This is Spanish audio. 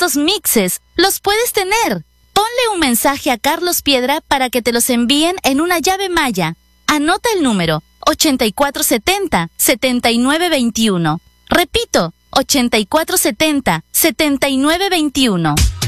Estos mixes los puedes tener. Ponle un mensaje a Carlos Piedra para que te los envíen en una llave Maya. Anota el número 8470-7921. Repito, 8470-7921.